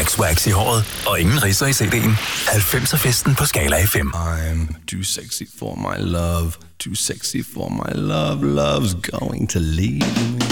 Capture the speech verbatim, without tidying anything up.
Wax i håret og ingen ridser i C D'en. halvfemser festen på Skala F M. I'm too sexy for my love, too sexy for my love, love's going to leave me.